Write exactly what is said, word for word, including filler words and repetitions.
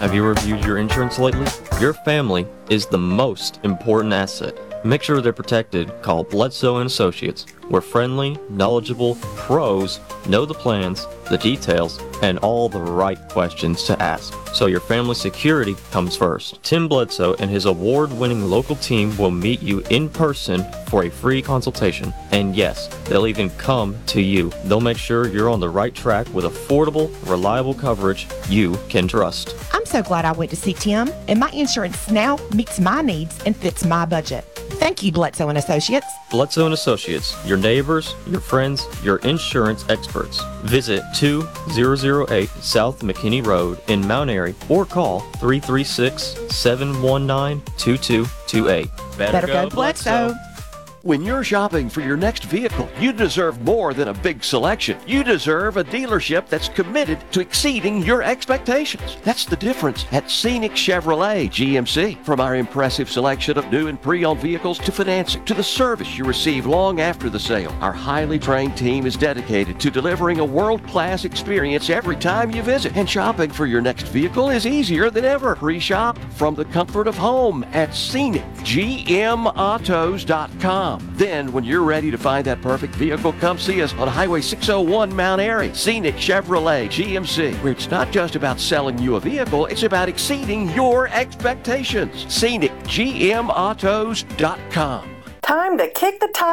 Have you reviewed your insurance lately? Your family is the most important asset. Make sure they're protected. Call Bledsoe and Associates. We're friendly, knowledgeable pros, know the plans, the details, and all the right questions to ask. So your family security comes first. Tim Bledsoe and his award-winning local team will meet you in person for a free consultation. And yes, they'll even come to you. They'll make sure you're on the right track with affordable, reliable coverage you can trust. I'm so glad I went to see Tim, and my insurance now meets my needs and fits my budget. Thank you, Bledsoe and Associates. Bledsoe and Associates, your neighbors, your friends, your insurance experts. Visit two thousand eight South McKinney Road in Mount Airy or call three three six, seven one nine, two two two eight. Better, Better go, go Bledsoe. Bledsoe. When you're shopping for your next vehicle, you deserve more than a big selection. You deserve a dealership that's committed to exceeding your expectations. That's the difference at Scenic Chevrolet G M C. From our impressive selection of new and pre-owned vehicles to financing to the service you receive long after the sale, our highly trained team is dedicated to delivering a world-class experience every time you visit. And shopping for your next vehicle is easier than ever. Pre-shop from the comfort of home at Scenic G M Autos dot com. Then, when you're ready to find that perfect vehicle, come see us on Highway six oh one Mount Airy. Scenic Chevrolet G M C, where it's not just about selling you a vehicle, it's about exceeding your expectations. Scenic G M Autos dot com. Time to kick the tires.